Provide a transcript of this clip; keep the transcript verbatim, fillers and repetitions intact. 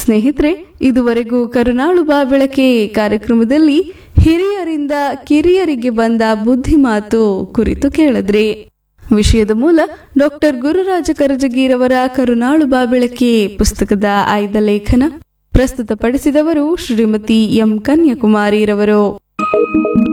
ಸ್ನೇಹಿತರೆ, ಇದುವರೆಗೂ ಕರುನಾಳು ಬಾ ಬೆಳಕೆ ಕಾರ್ಯಕ್ರಮದಲ್ಲಿ ಹಿರಿಯರಿಂದ ಕಿರಿಯರಿಗೆ ಬಂದ ಬುದ್ಧಿಮಾತು ಕುರಿತು ಕೇಳಿದ್ರಿ. ವಿಷಯದ ಮೂಲ ಡಾಕ್ಟರ್ ಗುರುರಾಜ ಕರಜಗಿರವರ ಕರುನಾಳು ಬಾ ಬೆಳಕೆ ಪುಸ್ತಕದ ಆಯ್ದ ಲೇಖನ. ಪ್ರಸ್ತುತಪಡಿಸಿದವರು ಶ್ರೀಮತಿ ಎಂ ಕನ್ಯಾಕುಮಾರಿರವರು.